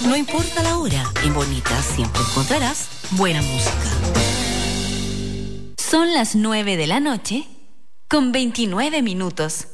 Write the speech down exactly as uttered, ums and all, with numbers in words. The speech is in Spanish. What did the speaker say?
No importa la hora, en Bonita siempre encontrarás buena música. Son las nueve de la noche con veintinueve minutos.